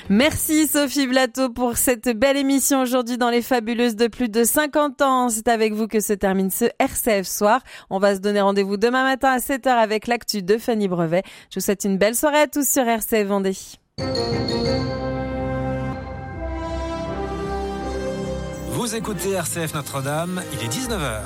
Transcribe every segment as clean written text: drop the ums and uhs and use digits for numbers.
Merci Sophie Blateau pour cette belle émission aujourd'hui dans les Fabuleuses de plus de 50 ans. C'est avec vous que se termine ce RCF Soir. On va se donner rendez-vous demain matin à 7h avec l'actu de Fanny Brevet. Je vous souhaite une belle soirée à tous sur RCF Vendée. Vous écoutez RCF Notre-Dame, il est 19h.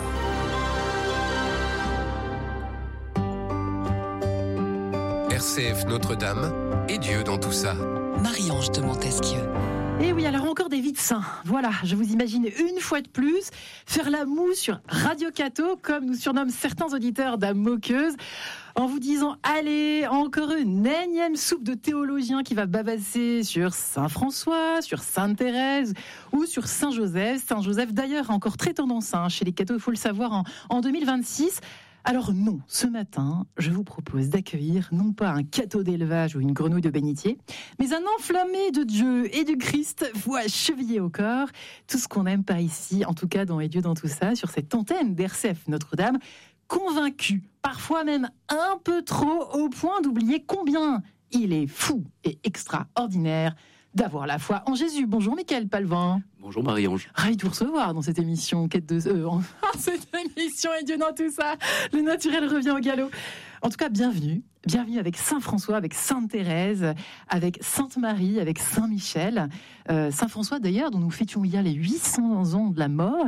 RCF Notre-Dame et Dieu dans tout ça. Marie-Ange de Montesquieu. Et oui, alors encore des vies de saints. Voilà, je vous imagine une fois de plus faire la moue sur Radio Cato, comme nous surnomment certains auditeurs d'âme moqueuse, en vous disant, allez, encore une énième soupe de théologiens qui va bavasser sur Saint-François, sur Sainte-Thérèse ou sur Saint-Joseph. Saint-Joseph, d'ailleurs, encore très tendance chez les cathos, il faut le savoir, en 2026. Alors non, ce matin, je vous propose d'accueillir non pas un catho d'élevage ou une grenouille de bénitier, mais un enflammé de Dieu et du Christ, voix chevillée au corps. Tout ce qu'on aime par ici, en tout cas dans Et Dieu dans tout ça, sur cette antenne d'RCF Notre-Dame, convaincu, parfois même un peu trop, au point d'oublier combien il est fou et extraordinaire d'avoir la foi en Jésus. Bonjour Mickaël Palvin. Bonjour Marie-Ange. Ravi de vous recevoir dans cette émission cette émission Et Dieu dans tout ça. Le naturel revient au galop. En tout cas, bienvenue. Bienvenue avec Saint-François, avec Sainte-Thérèse, avec Sainte-Marie, avec Saint-Michel. Saint-François d'ailleurs, dont nous fêtions hier les 800 ans de la mort,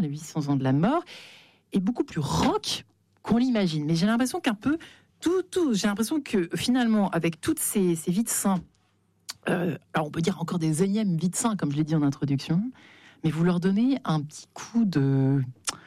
est beaucoup plus rock qu'on l'imagine. Mais j'ai l'impression qu'un peu j'ai l'impression que finalement, avec toutes ces vies de saints, alors on peut dire encore des énièmes vies de saints, comme je l'ai dit en introduction, mais vous leur donnez un petit coup de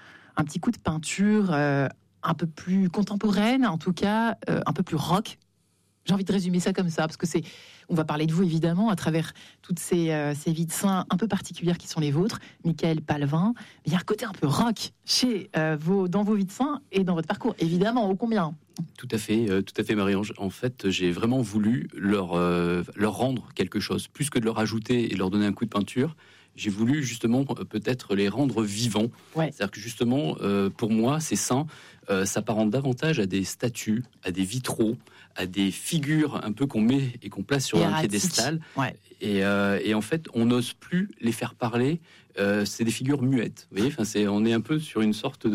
peinture un peu plus contemporaine, en tout cas un peu plus rock. J'ai envie de résumer ça comme ça, parce que on va parler de vous évidemment à travers toutes ces vies de saints un peu particulières qui sont les vôtres. Mickaël Palvin, il y a un côté un peu rock dans vos vies de saints et dans votre parcours, évidemment, ô combien. Tout à fait Marie-Ange. En fait, j'ai vraiment voulu leur rendre quelque chose, plus que de leur ajouter et leur donner un coup de peinture. J'ai voulu justement peut-être les rendre vivants. Ouais. C'est-à-dire que justement, pour moi, ces saints s'apparentent davantage à des statues, à des vitraux, à des figures un peu qu'on met et qu'on place sur un piédestal. Ouais. Et en fait, on n'ose plus les faire parler. C'est des figures muettes. Vous voyez, on est un peu sur une sorte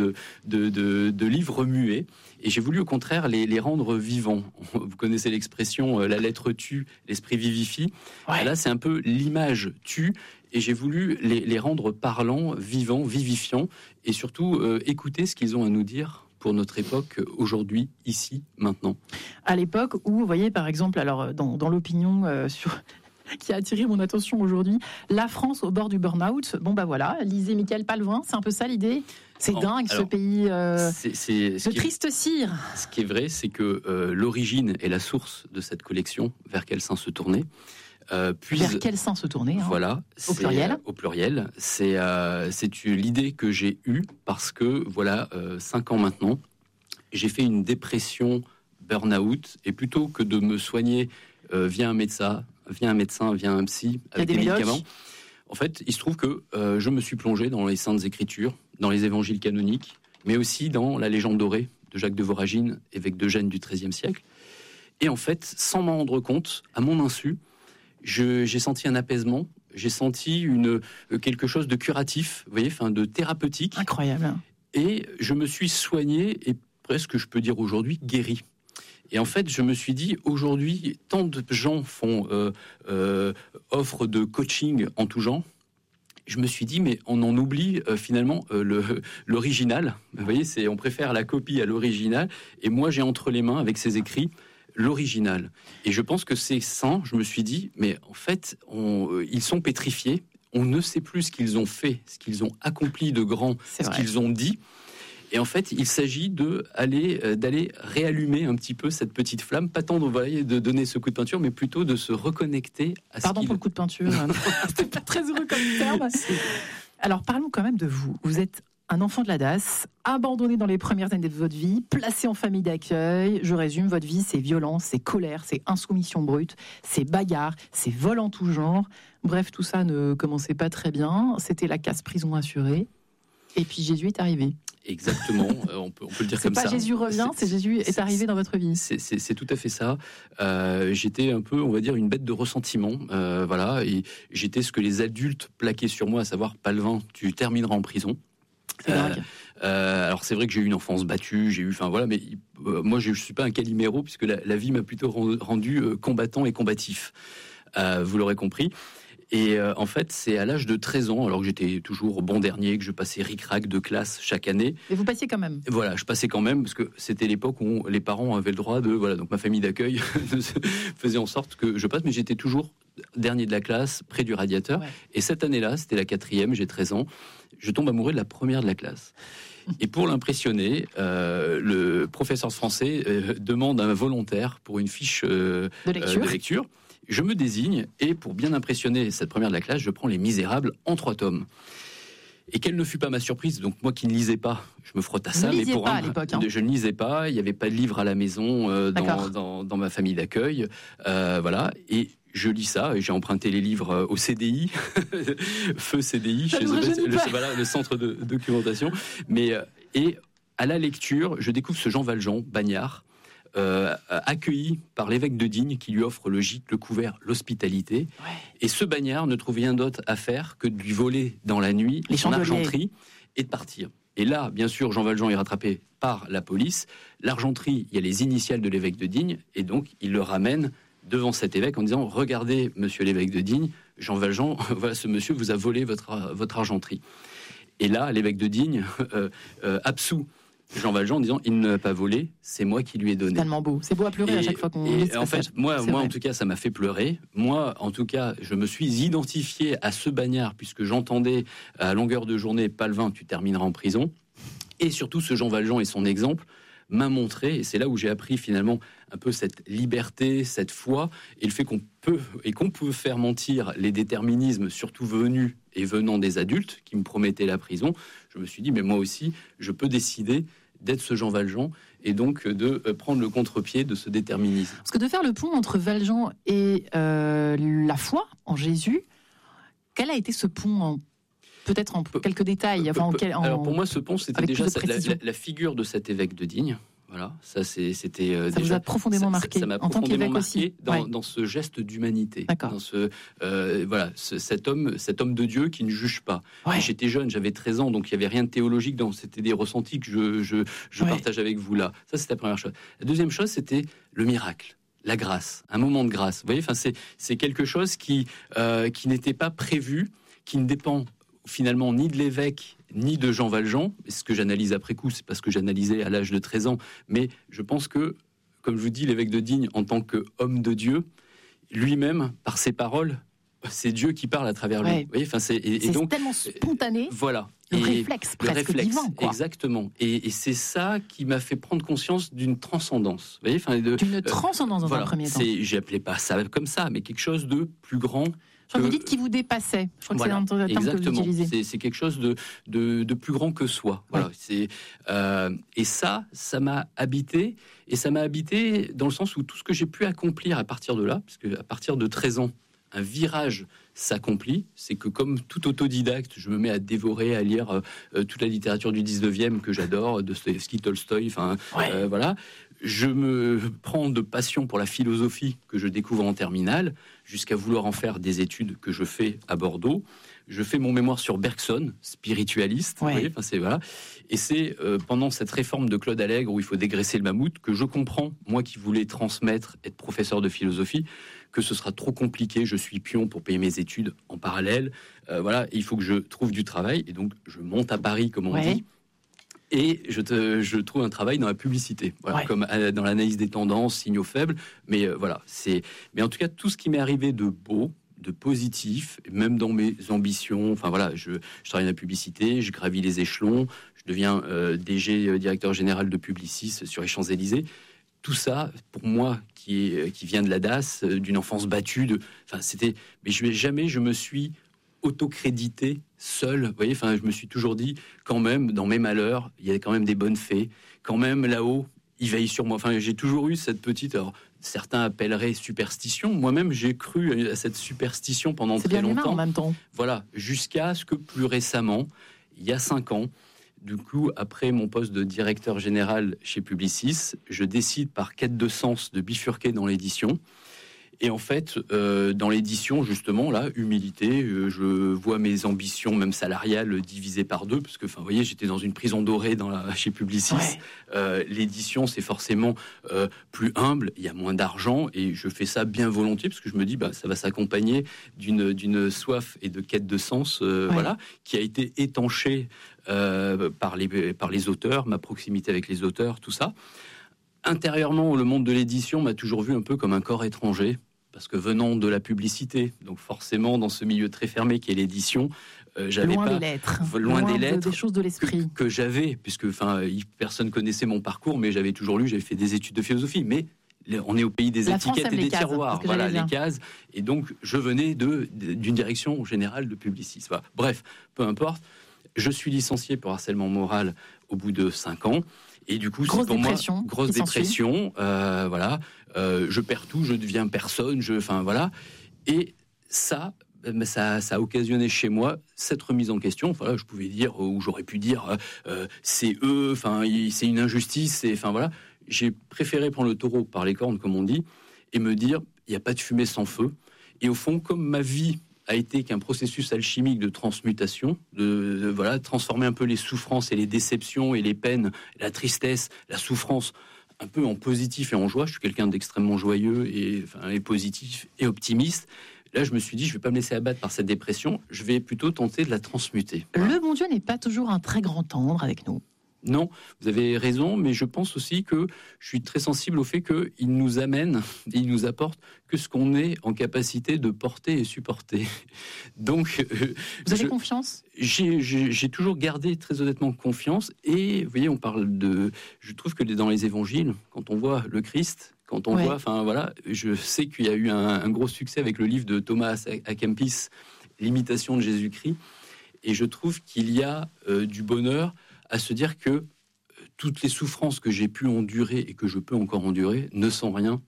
de livre muet. Et j'ai voulu au contraire les rendre vivants. Vous connaissez l'expression la lettre tue, l'esprit vivifie. Ouais. Là, c'est un peu l'image tue. Et j'ai voulu les rendre parlants, vivants, vivifiants, et surtout écouter ce qu'ils ont à nous dire pour notre époque, aujourd'hui, ici, maintenant. À l'époque où, vous voyez, par exemple, alors dans l'opinion qui a attiré mon attention aujourd'hui, la France au bord du burn-out, voilà, lisez Mickaël Palvin, c'est un peu ça l'idée. C'est dingue, ce pays de triste cire. Ce qui est vrai, c'est que l'origine et la source de cette collection, vers quel saint se tourner, vers quel saint se tourner, voilà, au pluriel. C'est l'idée que j'ai eue parce que 5 ans maintenant, j'ai fait une dépression burn-out et plutôt que de me soigner via un médecin, via un psy avec des médicaments, en fait, il se trouve que je me suis plongé dans les Saintes Écritures, dans les évangiles canoniques, mais aussi dans la légende dorée de Jacques de Voragine, évêque d'Eugène du XIIIe siècle. Et en fait, sans m'en rendre compte, à mon insu, j'ai senti un apaisement, j'ai senti quelque chose de curatif, vous voyez, de thérapeutique. Incroyable. Et je me suis soigné et presque, je peux dire aujourd'hui, guéri. Et en fait, je me suis dit, aujourd'hui, tant de gens offrent de coaching en tout genre. Je me suis dit, mais on en oublie finalement l'original. Vous voyez, on préfère la copie à l'original. Et moi, j'ai entre les mains, avec ces écrits, l'original. Et je pense que ces saints, je me suis dit, mais en fait, ils sont pétrifiés. On ne sait plus ce qu'ils ont fait, ce qu'ils ont accompli de grand, qu'ils ont dit. Et en fait, il s'agit d'aller réallumer un petit peu cette petite flamme, pas tant de donner ce coup de peinture, mais plutôt de se reconnecter à Pardon pour le coup de peinture, c'était pas très heureux comme terme. Alors parlons quand même de vous. Vous êtes un enfant de la DAS, abandonné dans les premières années de votre vie, placé en famille d'accueil. Je résume, votre vie, c'est violence, c'est colère, c'est insoumission brute, c'est bagarre, c'est vol en tout genre. Bref, tout ça ne commençait pas très bien. C'était la casse-prison assurée. Et puis Jésus est arrivé. Exactement, on peut le dire comme ça. C'est pas Jésus revient, c'est Jésus est arrivé dans votre vie. C'est tout à fait ça. J'étais un peu, on va dire, une bête de ressentiment, voilà, et j'étais ce que les adultes plaquaient sur moi, à savoir Palvin, tu termineras en prison. Alors c'est vrai que j'ai eu une enfance battue, mais moi je suis pas un Calimero puisque la vie m'a plutôt rendu combattant et combatif. Vous l'aurez compris. Et en fait, c'est à l'âge de 13 ans, alors que j'étais toujours bon dernier, que je passais ric-rac de classe chaque année. Et vous passiez quand même ? Voilà, je passais quand même, parce que c'était l'époque où les parents avaient le droit de... Voilà, donc ma famille d'accueil faisait en sorte que je passe, mais j'étais toujours dernier de la classe, près du radiateur. Ouais. Et cette année-là, c'était la 4e, j'ai 13 ans, je tombe amoureux de la première de la classe. Et pour l'impressionner, le professeur de français demande un volontaire pour une fiche de lecture. Je me désigne et pour bien impressionner cette première de la classe, je prends Les Misérables en 3 tomes. Et quelle ne fut pas ma surprise, donc moi qui ne lisais pas, je me frotte à ça. Mais pour à l'époque, hein. Je ne lisais pas, il n'y avait pas de livre à la maison dans ma famille d'accueil, voilà. Et je lis ça, et j'ai emprunté les livres au CDI, Feu CDI, le centre de documentation. Mais et à la lecture, je découvre ce Jean Valjean, bagnard. Accueilli par l'évêque de Digne qui lui offre le gîte, le couvert, l'hospitalité. Ouais. Et ce bagnard ne trouve rien d'autre à faire que de lui voler dans la nuit son argenterie et de partir. Et là, bien sûr, Jean Valjean est rattrapé par la police. L'argenterie, il y a les initiales de l'évêque de Digne, et donc il le ramène devant cet évêque en disant « Regardez, monsieur l'évêque de Digne, Jean Valjean, voilà, ce monsieur vous a volé votre argenterie. » Et là, l'évêque de Digne absout Jean Valjean en disant il ne l'a pas volé, c'est moi qui lui ai donné. C'est tellement beau, c'est beau à pleurer à chaque fois qu'on lit. En fait, moi en tout cas, ça m'a fait pleurer. Moi, en tout cas, je me suis identifié à ce bagnard puisque j'entendais à longueur de journée Palvin, tu termineras en prison. Et surtout, ce Jean Valjean et son exemple m'a montré, et c'est là où j'ai appris finalement un peu cette liberté, cette foi, et le fait qu'on peut faire mentir les déterminismes, surtout venus et venant des adultes qui me promettaient la prison. Je me suis dit, mais moi aussi, je peux décider d'être ce Jean Valjean et donc de prendre le contre-pied de ce déterminisme. Parce que de faire le pont entre Valjean et la foi en Jésus, quel a été ce pont peut-être en quelques détails. Alors pour moi, ce pont, c'était déjà la figure de cet évêque de Digne. Voilà, ça c'était. Ça vous a profondément marqué. Ça m'a en tant qu'évêque aussi. Dans ce geste d'humanité. D'accord. Dans cet homme de Dieu qui ne juge pas. Ouais. J'étais jeune, j'avais 13 ans, donc il y avait rien de théologique dans. C'était des ressentis que je partage avec vous là. Ça, c'est la première chose. La deuxième chose, c'était le miracle. La grâce, un moment de grâce. Vous voyez, c'est quelque chose qui n'était pas prévu, qui ne dépend finalement ni de l'évêque ni de Jean Valjean. Et ce que j'analyse après coup, c'est parce que j'analysais à l'âge de 13 ans. Mais je pense que, comme je vous dis, l'évêque de Digne, en tant qu'homme de Dieu, lui-même, par ses paroles, c'est Dieu qui parle à travers lui. Ouais. Vous voyez, c'est donc tellement spontané. Voilà. Le réflexe presque divin, quoi. Exactement. Et c'est ça qui m'a fait prendre conscience d'une transcendance. Vous voyez, d'une transcendance dans un premier temps. J'appelais pas ça comme ça, mais quelque chose de plus grand. Je crois que vous dites qui vous dépassait. Je crois que c'est un terme que vous utilisez. C'est quelque chose de plus grand que soi. Voilà. Et ça m'a habité. Et ça m'a habité dans le sens où tout ce que j'ai pu accomplir à partir de là, parce qu'à partir de 13 ans, un virage s'accomplit, c'est que comme tout autodidacte, je me mets à dévorer, à lire toute la littérature du 19e que j'adore, Dostoïevski, Tolstoï, voilà. Je me prends de passion pour la philosophie que je découvre en terminale, jusqu'à vouloir en faire des études que je fais à Bordeaux. Je fais mon mémoire sur Bergson, spiritualiste. Ouais. Vous voyez, voilà. Et c'est pendant cette réforme de Claude Allègre où il faut dégraisser le mammouth que je comprends, moi qui voulais transmettre, être professeur de philosophie, que ce sera trop compliqué. Je suis pion pour payer mes études en parallèle. Voilà, et il faut que je trouve du travail. Et donc, je monte à Paris, comme on dit. Et je trouve un travail dans la publicité, voilà, comme dans l'analyse des tendances, signaux faibles. Mais voilà, mais en tout cas, tout ce qui m'est arrivé de beau, de positif, même dans mes ambitions. Enfin voilà, je travaille dans la publicité, je gravis les échelons, je deviens DG, directeur général de Publicis sur les Champs-Élysées. Tout ça, pour moi, qui vient de la DAS, d'une enfance battue, mais jamais je me suis autocrédité seul. Vous voyez, je me suis toujours dit, quand même, dans mes malheurs, il y a quand même des bonnes fées. Quand même, là-haut, il veille sur moi. J'ai toujours eu cette petite... Alors, certains appelleraient superstition. Moi-même, j'ai cru à cette superstition pendant très longtemps. C'est bien humain en même temps. Voilà, jusqu'à ce que plus récemment, il y a 5 ans, Du coup, après mon poste de directeur général chez Publicis, je décide par quête de sens de bifurquer dans l'édition. Et en fait, dans l'édition, justement, là, humilité, je vois mes ambitions, même salariales, divisées par 2, parce que, vous voyez, j'étais dans une prison dorée chez Publicis. Ouais. L'édition, c'est forcément plus humble, il y a moins d'argent, et je fais ça bien volontiers, parce que je me dis, ça va s'accompagner d'une soif et de quête de sens, voilà, qui a été étanchée par les auteurs, ma proximité avec les auteurs, tout ça. Intérieurement, le monde de l'édition m'a toujours vu un peu comme un corps étranger, parce que venant de la publicité, donc forcément dans ce milieu très fermé qu'est l'édition, j'avais loin pas des lettres, loin des lettres, des choses de l'esprit que j'avais, puisque personne connaissait mon parcours, mais j'avais toujours lu, j'avais fait des études de philosophie, mais on est au pays des étiquettes et des tiroirs, voilà, les cases, et donc je venais d'une direction générale de Publicis. Voilà. Bref, peu importe, je suis licencié pour harcèlement moral au bout de 5 ans. Et du coup, c'est pour moi grosse dépression. Voilà, je perds tout, je deviens personne. Voilà. Et ça a occasionné chez moi cette remise en question. Voilà, je pouvais dire, ou j'aurais pu dire, c'est eux. C'est une injustice. Voilà. J'ai préféré prendre le taureau par les cornes, comme on dit, et me dire, il n'y a pas de fumée sans feu. Et au fond, comme ma vie a été qu'un processus alchimique de transmutation, de transformer un peu les souffrances et les déceptions et les peines, la tristesse, la souffrance, un peu en positif et en joie. Je suis quelqu'un d'extrêmement joyeux et positif et optimiste. Là, je me suis dit, je ne vais pas me laisser abattre par cette dépression, je vais plutôt tenter de la transmuter. Le bon Dieu n'est pas toujours un très grand tendre avec nous. Non, vous avez raison, mais je pense aussi que je suis très sensible au fait qu'il nous amène et il nous apporte que ce qu'on est en capacité de porter et supporter. Donc, vous avez confiance ? J'ai toujours gardé très honnêtement confiance. Et vous voyez, je trouve que dans les évangiles, quand on voit le Christ, quand on voit, je sais qu'il y a eu un gros succès avec le livre de Thomas à Kempis, l'imitation de Jésus-Christ. Et je trouve qu'il y a du bonheur à se dire que toutes les souffrances que j'ai pu endurer et que je peux encore endurer ne sont rien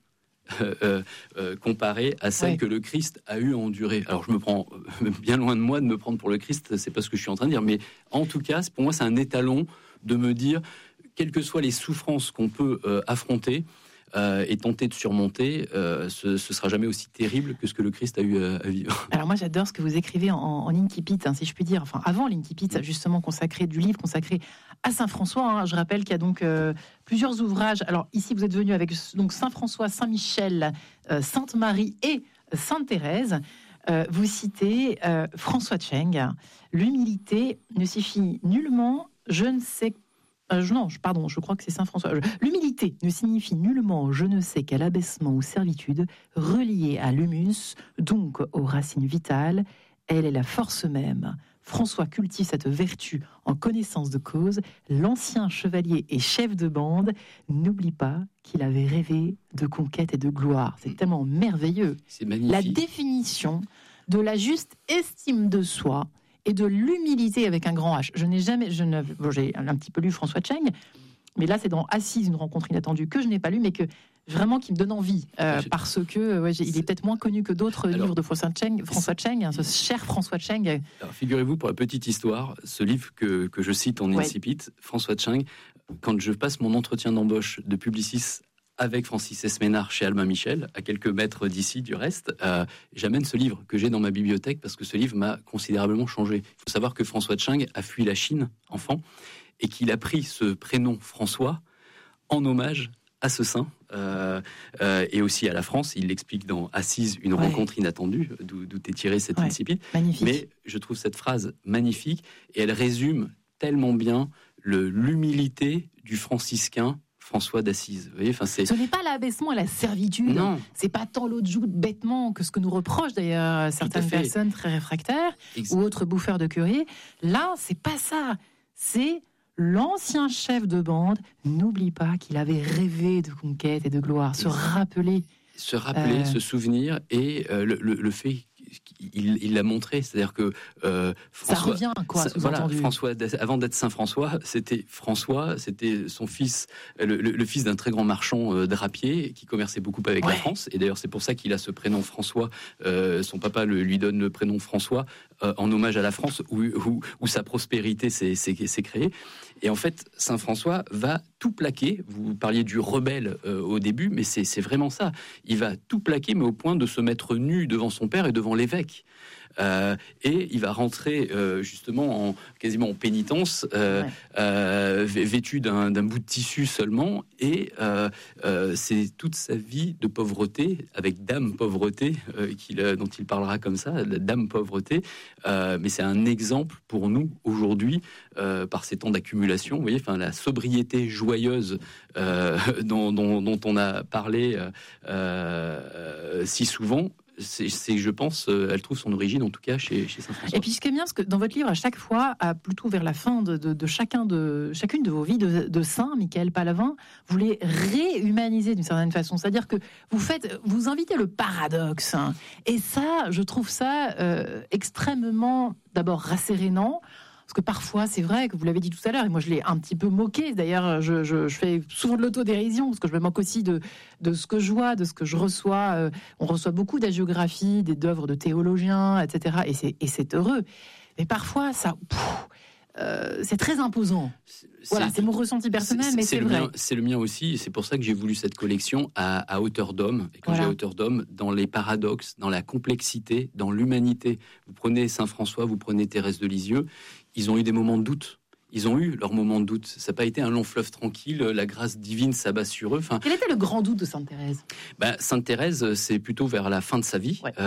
comparées à celles que le Christ a eu à endurer. Alors je me prends bien loin de moi de me prendre pour le Christ, c'est pas ce que je suis en train de dire, mais en tout cas, pour moi, c'est un étalon de me dire, quelles que soient les souffrances qu'on peut affronter, et tenter de surmonter, ce sera jamais aussi terrible que ce que le Christ a eu à vivre. Alors moi j'adore ce que vous écrivez en Incipit, si je puis dire, avant l'Incipit, justement du livre consacré à Saint François. Je rappelle qu'il y a donc plusieurs ouvrages. Alors ici vous êtes venu avec donc Saint François, Saint Michel, Sainte Marie et Sainte Thérèse. Vous citez François Tcheng, l'humilité ne signifie nullement je crois que c'est Saint François. L'humilité ne signifie nullement je ne sais quel abaissement ou servitude relié à l'humus, donc aux racines vitales. Elle est la force même. François cultive cette vertu en connaissance de cause. L'ancien chevalier et chef de bande n'oublie pas qu'il avait rêvé de conquête et de gloire. C'est tellement merveilleux. C'est magnifique. La définition de la juste estime de soi et de l'humilité avec un grand H. J'ai un petit peu lu François Tcheng, mais là c'est dans Assise, une rencontre inattendue que je n'ai pas lu, mais que vraiment qui me donne envie, parce que il est peut-être moins connu que d'autres livres de François Tcheng, ce cher François Tcheng. Alors, figurez-vous, pour la petite histoire, ce livre que je cite en Incipit, François Tcheng, quand je passe mon entretien d'embauche de Publicis avec Francis Esménard chez Albin Michel, à quelques mètres d'ici du reste, j'amène ce livre que j'ai dans ma bibliothèque parce que ce livre m'a considérablement changé. Il faut savoir que François Tcheng a fui la Chine, enfant, et qu'il a pris ce prénom François en hommage à ce saint, et aussi à la France. Il l'explique dans Assise, une rencontre inattendue, d'où est tiré cet incipit. Magnifique. Mais je trouve cette phrase magnifique, et elle résume tellement bien l'humilité du franciscain François d'Assise. Vous voyez, ce n'est pas l'abaissement à la servitude. Non. C'est pas tant l'autre joue bêtement que ce que nous reprochent d'ailleurs certaines personnes très réfractaires ou autres bouffeurs de curé. Là, c'est pas ça. C'est l'ancien chef de bande. N'oublie pas qu'il avait rêvé de conquête et de gloire. Se rappeler, se souvenir, et le fait il l'a montré. C'est-à-dire que François, ça revient, quoi. François, avant d'être Saint François, c'était son fils, le fils d'un très grand marchand drapier qui commerçait beaucoup avec la France. Et d'ailleurs, c'est pour ça qu'il a ce prénom François. Son papa lui donne le prénom François en hommage à la France, où sa prospérité s'est créée. Et en fait, Saint François va tout plaquer. Vous parliez du rebelle au début, mais c'est vraiment ça. Il va tout plaquer, mais au point de se mettre nu devant son père et devant l'évêque. Et il va rentrer justement quasiment en pénitence, vêtu d'un bout de tissu seulement, et c'est toute sa vie de pauvreté, avec Dame Pauvreté, dont il parlera comme ça, la Dame Pauvreté, mais c'est un exemple pour nous aujourd'hui, par ces temps d'accumulation, vous voyez, enfin, la sobriété joyeuse dont on a parlé si souvent. Je pense, elle trouve son origine en tout cas chez Saint-François. Et puis ce qui est bien, parce que dans votre livre, à chaque fois, plutôt vers la fin de chacune de vos vies de saint, Michael Palavin, vous les réhumanisez d'une certaine façon. C'est-à-dire que vous invitez le paradoxe. Hein. Et ça, je trouve ça extrêmement, d'abord, rassérénant. Parce que parfois, c'est vrai que vous l'avez dit tout à l'heure, et moi je l'ai un petit peu moqué. D'ailleurs, je fais souvent de l'autodérision, parce que je me moque aussi de ce que je vois, de ce que je reçois. On reçoit beaucoup d'hagiographies, d'œuvres de théologiens, etc. Et c'est heureux. Mais parfois, c'est très imposant. C'est mon ressenti personnel, mais c'est vrai. C'est le mien aussi, et c'est pour ça que j'ai voulu cette collection à hauteur d'homme. Et quand j'ai hauteur d'homme, dans les paradoxes, dans la complexité, dans l'humanité. Vous prenez Saint François, vous prenez Thérèse de Lisieux, ils ont eu des moments de doute. Ils ont eu leurs moments de doute. Ça n'a pas été un long fleuve tranquille. La grâce divine s'abat sur eux. Enfin, quel était le grand doute de Sainte Thérèse ? Sainte Thérèse, c'est plutôt vers la fin de sa vie. Ouais.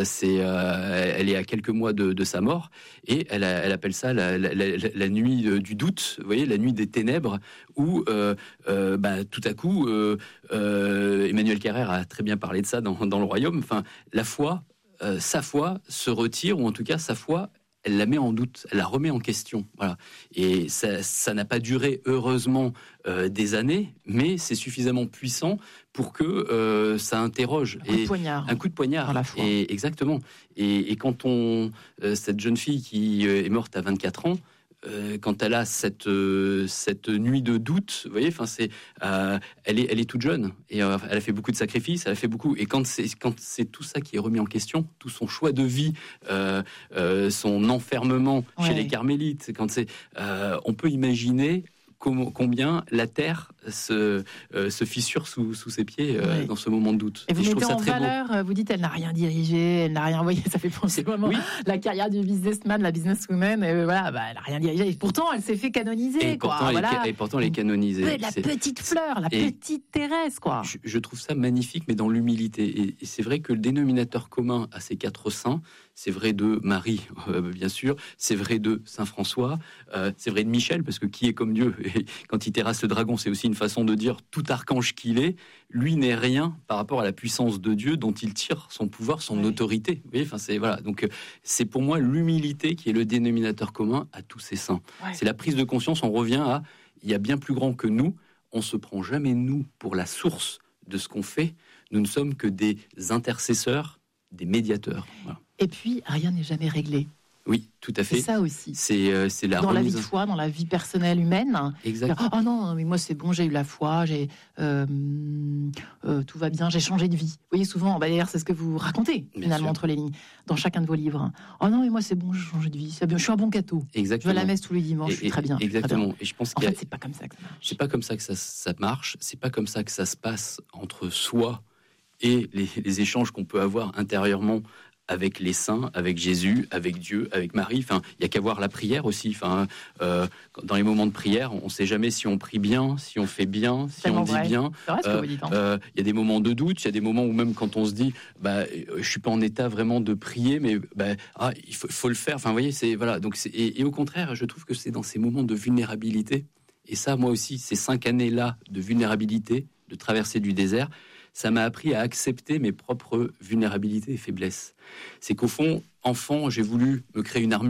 Elle est à quelques mois de sa mort, et elle appelle ça la nuit du doute. Vous voyez, la nuit des ténèbres, où tout à coup, Emmanuel Carrère a très bien parlé de ça dans le Royaume. Enfin, la foi, sa foi se retire, ou en tout cas sa foi, elle la met en doute, elle la remet en question. Voilà. Et ça n'a pas duré, heureusement, des années, mais c'est suffisamment puissant pour que ça interroge. Un coup de poignard. Dans la foi. Et, exactement. Et quand cette jeune fille qui est morte à 24 ans, quand elle a cette nuit de doute, vous voyez, enfin elle est toute jeune, et elle a fait beaucoup de sacrifices, elle a fait beaucoup, et quand c'est tout ça qui est remis en question, tout son choix de vie, son enfermement chez les carmélites, on peut imaginer combien la terre se fissure sous ses pieds dans ce moment de doute. Et vous mettez en très valeur, beau. Vous dites elle n'a rien dirigé, elle n'a rien envoyé, ça fait penser vraiment la carrière du businessman, la businesswoman, et elle n'a rien dirigé. Et pourtant, elle s'est fait canoniser. Et pourtant, elle est canonisée. La petite fleur, la petite Thérèse, quoi. Je trouve ça magnifique, mais dans l'humilité. Et c'est vrai que le dénominateur commun à ces 4 saints, c'est vrai de Marie, bien sûr, c'est vrai de Saint François, c'est vrai de Michel, parce que qui est comme Dieu ? Et quand il terrasse le dragon, c'est aussi une façon de dire tout archange qu'il est, lui n'est rien par rapport à la puissance de Dieu dont il tire son pouvoir, son autorité. Vous voyez, voilà. Donc c'est pour moi l'humilité qui est le dénominateur commun à tous ces saints. Ouais. C'est la prise de conscience. On revient à il y a bien plus grand que nous. On se prend jamais nous pour la source de ce qu'on fait. Nous ne sommes que des intercesseurs, des médiateurs. Voilà. Et puis rien n'est jamais réglé. Oui, tout à fait. C'est ça aussi. C'est la dans la vie de foi, dans la vie personnelle humaine. Exactement. Oh non, mais moi c'est bon, j'ai eu la foi, tout va bien, j'ai changé de vie. Vous voyez souvent, d'ailleurs c'est ce que vous racontez finalement entre les lignes dans chacun de vos livres. Oh non, mais moi c'est bon, j'ai changé de vie, c'est bien, je suis un bon catho. Exactement. Je vais à la messe tous les dimanches, je suis très bien. Exactement. Très bien. Et je pense en fait, c'est pas comme ça que ça marche. C'est pas comme ça que ça marche. C'est pas comme ça que ça se passe entre soi et les échanges qu'on peut avoir intérieurement avec les saints, avec Jésus, avec Dieu, avec Marie. Enfin, il y a qu'à voir la prière aussi. Enfin, dans les moments de prière, on ne sait jamais si on prie bien, si on fait bien, si on dit bien. C'est vrai ce que vous dites. Il y a des moments de doute, il y a des moments où même quand on se dit, je suis pas en état vraiment de prier, mais il faut le faire. Enfin, vous voyez, donc et au contraire, je trouve que c'est dans ces moments de vulnérabilité. Et ça, moi aussi, ces 5 années-là de vulnérabilité, de traversée du désert, ça m'a appris à accepter mes propres vulnérabilités et faiblesses. C'est qu'au fond, enfant, j'ai voulu me créer une armure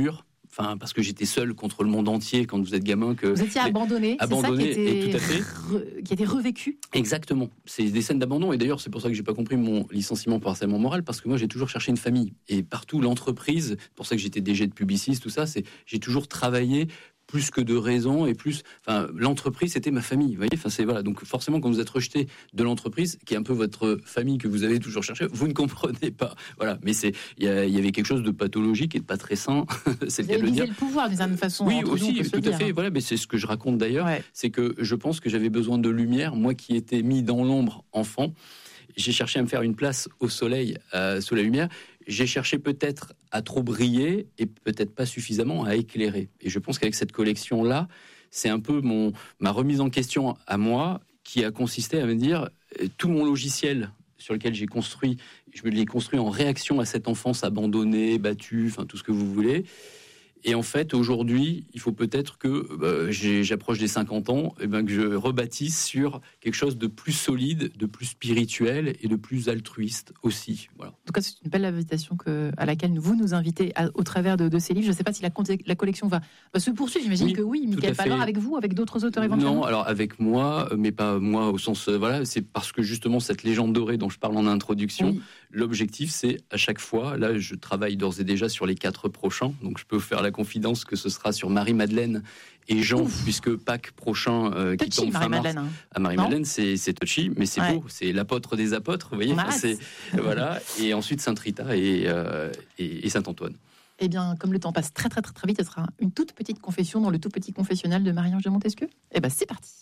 parce que j'étais seul contre le monde entier quand vous êtes gamin. Vous étiez abandonné, c'est ça et tout à fait. Qui était revécu. Exactement. C'est des scènes d'abandon. Et d'ailleurs, c'est pour ça que j'ai pas compris mon licenciement pour harcèlement moral, parce que moi, j'ai toujours cherché une famille. Et partout, l'entreprise, c'est pour ça que j'étais DG de Publicis, tout ça, j'ai toujours travaillé plus que de raison et plus, l'entreprise c'était ma famille, vous voyez, voilà. Donc forcément quand vous êtes rejeté de l'entreprise, qui est un peu votre famille que vous avez toujours cherché, vous ne comprenez pas, voilà. Mais il y avait quelque chose de pathologique et de pas très sain, c'est le cas de le dire. Le pouvoir d'une certaine façon. Oui, aussi, tout à fait. Voilà, mais c'est ce que je raconte d'ailleurs, c'est que je pense que j'avais besoin de lumière, moi qui étais mis dans l'ombre enfant. J'ai cherché à me faire une place au soleil, sous la lumière. J'ai cherché peut-être à trop briller et peut-être pas suffisamment à éclairer. Et je pense qu'avec cette collection-là, c'est un peu ma remise en question à moi qui a consisté à me dire tout mon logiciel sur lequel j'ai construit, je me l'ai construit en réaction à cette enfance abandonnée, battue, tout ce que vous voulez. Et en fait, aujourd'hui, il faut peut-être que j'approche des 50 ans, et que je rebâtisse sur quelque chose de plus solide, de plus spirituel et de plus altruiste aussi. Voilà. En tout cas, c'est une belle invitation à laquelle vous nous invitez au travers de ces livres. Je ne sais pas si la collection va se poursuivre. J'imagine que oui. Mickaël Palvin, avec vous, avec d'autres auteurs éventuellement. Non, alors avec moi, mais pas moi au sens... c'est parce que justement, cette légende dorée dont je parle en introduction, l'objectif, c'est à chaque fois, là, je travaille d'ores et déjà sur les 4 prochains, donc je peux faire la confidence que ce sera sur Marie-Madeleine et Jean, puisque Pâques prochain qui tombe fin mars. Marie-Madeleine, c'est touchy, mais c'est beau, c'est l'apôtre des apôtres, vous voyez. Voilà. Et ensuite Sainte-Rita et Saint-Antoine. Eh bien, comme le temps passe très très très très vite, ce sera une toute petite confession dans le tout petit confessionnal de Marie-Ange de Montesquieu. Eh bien, c'est parti.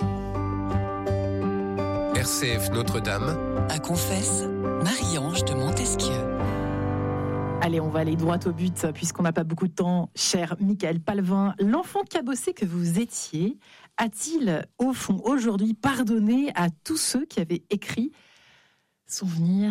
RCF Notre-Dame. À confesse, Marie-Ange de Montesquieu. Allez, on va aller droit au but, puisqu'on n'a pas beaucoup de temps. Cher Mickaël Palvin, l'enfant cabossé que vous étiez, a-t-il, au fond, aujourd'hui, pardonné à tous ceux qui avaient écrit son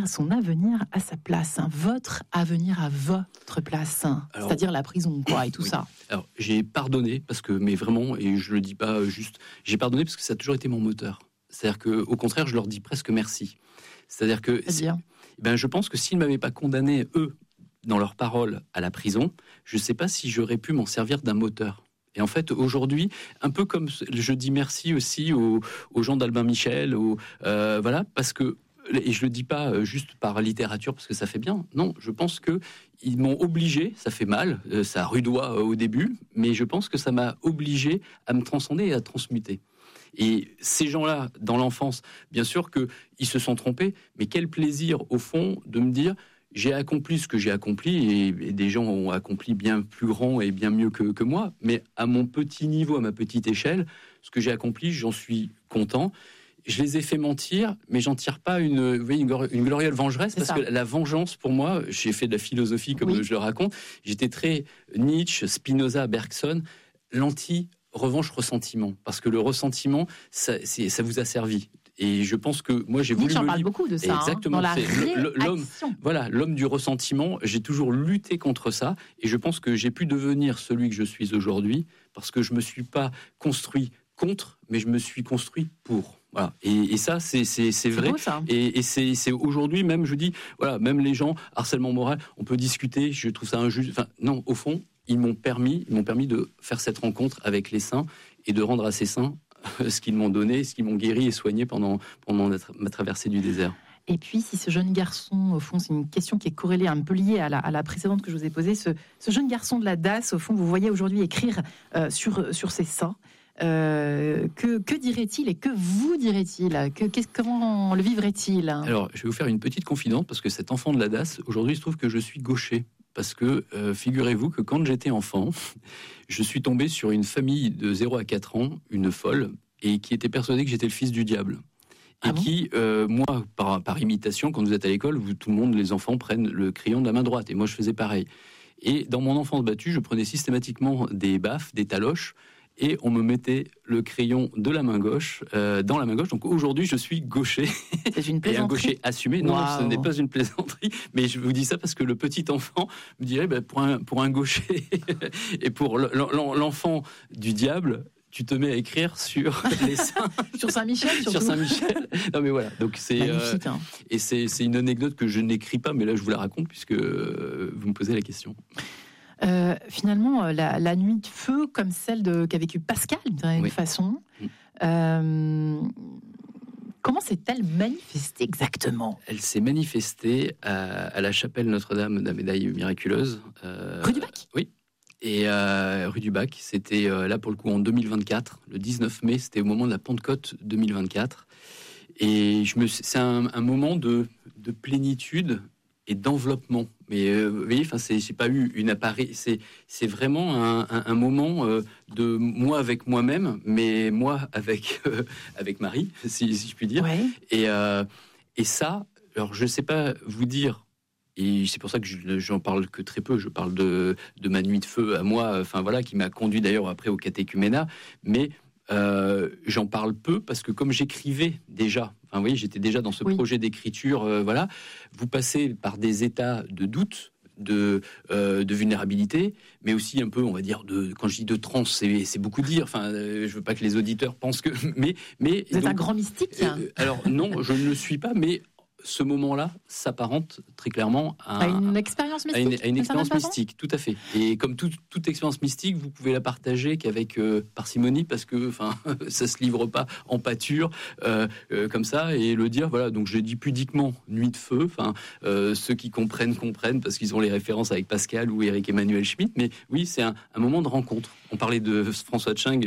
avenir à sa place, votre avenir à votre place, c'est-à-dire la prison, et tout ça. Alors, j'ai pardonné, mais vraiment, et je le dis pas juste, j'ai pardonné parce que ça a toujours été mon moteur. C'est-à-dire qu'au contraire, je leur dis presque merci. C'est-à-dire que, je pense que s'ils ne m'avaient pas condamné, eux, dans leurs paroles à la prison, je ne sais pas si j'aurais pu m'en servir d'un moteur. Et en fait, aujourd'hui, un peu comme je dis merci aussi aux gens d'Albin Michel, parce que, et je le dis pas juste par littérature parce que ça fait bien, non, je pense qu'ils m'ont obligé, ça fait mal, ça rudoie au début, mais je pense que ça m'a obligé à me transcender et à transmuter. Et ces gens-là, dans l'enfance, bien sûr qu'ils se sont trompés, mais quel plaisir, au fond, de me dire... J'ai accompli ce que j'ai accompli, et des gens ont accompli bien plus grand et bien mieux que moi, mais à mon petit niveau, à ma petite échelle, ce que j'ai accompli, j'en suis content. Je les ai fait mentir, mais j'en tire pas une glorieuse vengeresse, parce que la vengeance, pour moi, j'ai fait de la philosophie, comme je le raconte, j'étais très Nietzsche, Spinoza, Bergson, l'anti-revanche ressentiment, parce que le ressentiment, ça vous a servi. Et je pense que moi j'ai voulu. Nietzsche en parle beaucoup de ça. Exactement. Dans la réaction. L'homme du ressentiment. J'ai toujours lutté contre ça, et je pense que j'ai pu devenir celui que je suis aujourd'hui parce que je me suis pas construit contre, mais je me suis construit pour. Voilà. Et ça, c'est vrai. Beau, ça. Et c'est aujourd'hui même, je dis, même les gens, harcèlement moral, on peut discuter. Je trouve ça injuste. Non, au fond, ils m'ont permis de faire cette rencontre avec les saints et de rendre à ces saints ce qu'ils m'ont donné, ce qu'ils m'ont guéri et soigné pendant ma traversée du désert. Et puis, si ce jeune garçon, au fond, c'est une question qui est corrélée, un peu liée à la précédente que je vous ai posée, ce jeune garçon de la DAS, au fond, vous voyez aujourd'hui écrire sur ses seins, que dirait-il et que vous dirait-il? Comment le vivrait-il? Alors, je vais vous faire une petite confidence, parce que cet enfant de la DAS, aujourd'hui, il se trouve que je suis gaucher. Parce que, figurez-vous que quand j'étais enfant, je suis tombé sur une famille de 0 à 4 ans, une folle, et qui était persuadée que j'étais le fils du diable. Et qui, moi, par imitation, quand vous êtes à l'école, tout le monde, les enfants, prennent le crayon de la main droite. Et moi, je faisais pareil. Et dans mon enfance battue, je prenais systématiquement des baffes, des taloches, et on me mettait le crayon de la main gauche dans la main gauche. Donc aujourd'hui, je suis gaucher. C'est une plaisanterie. Et un gaucher assumé. Non, ce n'est pas une plaisanterie. Mais je vous dis ça parce que le petit enfant me dirait, pour un gaucher et pour l'enfant du diable, tu te mets à écrire sur les saints. Sur Saint-Michel, surtout. Sur Saint-Michel. Non mais voilà. Donc c'est magnifique. Et c'est une anecdote que je n'écris pas, mais là je vous la raconte puisque vous me posez la question. Finalement, la nuit de feu, comme celle qu'a vécue Pascal, d'une façon, comment s'est-elle manifestée exactement ? Elle s'est manifestée à la chapelle Notre-Dame de la Médaille Miraculeuse. Rue du Bac ? Oui. Et rue du Bac, c'était là pour le coup en 2024, le 19 mai, c'était au moment de la Pentecôte 2024. Et c'est un moment de plénitude et d'enveloppement. Mais vous voyez, c'est pas eu une appareil, c'est vraiment un moment de moi avec moi-même, mais moi avec Marie, si je puis dire. Ouais. Et ça, alors je sais pas vous dire. Et c'est pour ça que j'en parle que très peu. Je parle de ma nuit de feu à moi, qui m'a conduit d'ailleurs après au catéchuménat. Mais j'en parle peu parce que comme j'écrivais déjà, vous voyez, j'étais déjà dans ce projet d'écriture. Vous passez par des états de doute, de vulnérabilité, mais aussi un peu, on va dire, quand je dis de transe, c'est beaucoup dire. Je veux pas que les auditeurs pensent que, mais vous êtes un grand mystique. Alors non, je ne le suis pas, mais ce moment-là s'apparente très clairement à une expérience mystique. À une expérience mystique, tout à fait. Et comme toute expérience mystique, vous pouvez la partager qu'avec parcimonie, parce que ça se livre pas en pâture comme ça, et le dire. Voilà, donc je dis pudiquement nuit de feu. Ceux qui comprennent parce qu'ils ont les références avec Pascal ou Éric Emmanuel Schmitt. Mais oui, c'est un moment de rencontre. On parlait de François Tching